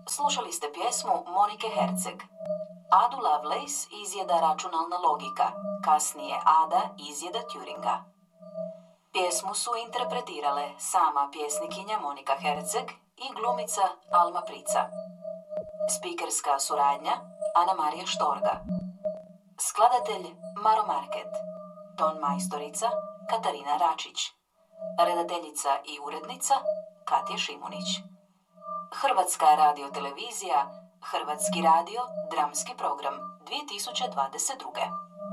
Slušali ste pjesmu Monike Herceg. Adu Lovelace izjeda računalna logika, kasnije Ada izjeda Turinga. Pjesmu su interpretirale sama pjesnikinja Monika Herceg i glumica Alma Prica. Spikerska suradnja Ana Marija Štorga. Skladatelj Maro Market. Ton majstorica Katarina Račić. Redateljica i urednica Katja Šimunić. Hrvatska radiotelevizija, Hrvatski radio, dramski program 2022.